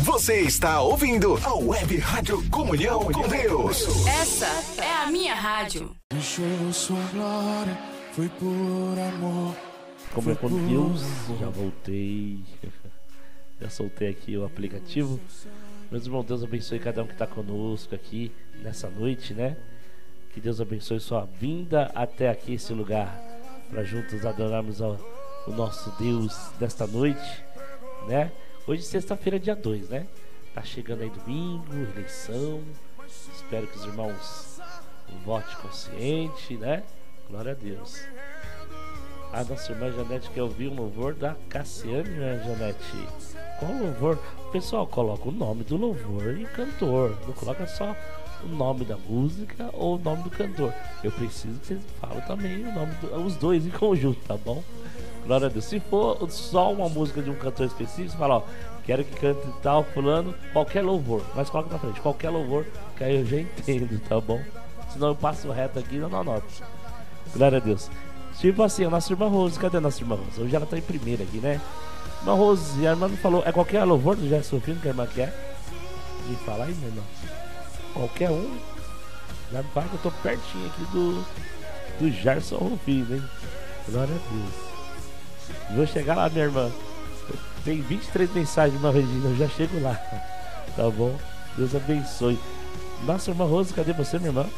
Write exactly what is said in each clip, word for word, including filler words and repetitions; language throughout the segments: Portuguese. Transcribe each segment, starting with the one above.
Você está ouvindo a Web Rádio Comunhão com Deus. Essa é a minha rádio. Deixou sua glória, foi por amor. Comunhão com Deus, já voltei. Já soltei aqui o aplicativo. Meus irmãos, Deus abençoe cada um que está conosco aqui nessa noite, né? Que Deus abençoe sua vinda até aqui, esse lugar, para juntos adorarmos ao, o nosso Deus desta noite, né? Hoje é sexta-feira, dia dois, né? Tá chegando aí domingo, eleição. Espero que os irmãos votem consciente, né? Glória a Deus. A nossa irmã Janete quer ouvir um louvor da Cassiane, né, Janete? Qual louvor? O pessoal coloca o nome do louvor e cantor. Não coloca só o nome da música ou o nome do cantor. Eu preciso que vocês falem também o nome do, os dois em conjunto, tá bom? Glória a Deus. Se for só uma música de um cantor específico, você fala, ó, quero que cante tal, fulano, qualquer louvor. Mas coloca na frente, qualquer louvor, que aí eu já entendo, tá bom? Senão eu passo reto aqui e não anoto. Glória a Deus. Tipo assim, a nossa irmã Rose, cadê a nossa irmã Rose? Hoje ela tá em primeira aqui, né? Irmã Rose, a irmã me falou, é qualquer louvor do Gerson Rufino que a irmã quer? Me fala aí, meu irmão. Qualquer um. Já me fala que eu tô pertinho aqui do, do Gerson Rufino, hein? Glória a Deus. Vou chegar lá, minha irmã. Tem vinte e três mensagens, irmã Regina, eu já chego lá. Tá bom? Deus abençoe. Nossa, irmã Rose, cadê você, minha irmã?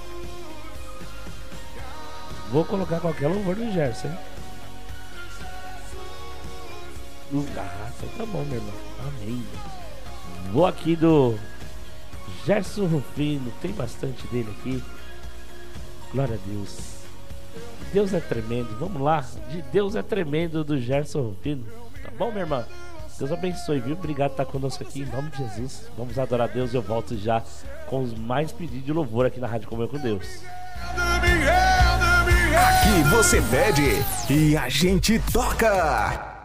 Vou colocar qualquer louvor do Gerson, hein? Ah, então tá bom, meu irmão. Amém. Vou aqui do Gerson Rufino. Tem bastante dele aqui. Glória a Deus. Deus é tremendo. Vamos lá. De Deus é tremendo do Gerson Rufino. Tá bom, minha irmã? Deus abençoe, viu? Obrigado por estar conosco aqui. Em nome de Jesus. Vamos adorar a Deus. Eu volto já com os mais pedidos de louvor aqui na Rádio Comunhão com Deus. Aqui você pede e a gente toca.